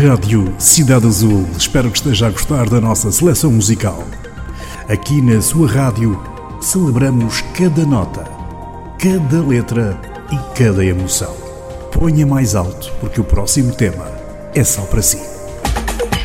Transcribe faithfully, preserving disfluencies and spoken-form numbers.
Rádio Cidade Azul, espero que esteja a gostar da nossa seleção musical. Aqui na sua rádio celebramos cada nota, cada letra e cada emoção. Ponha mais alto porque o próximo tema é só para si.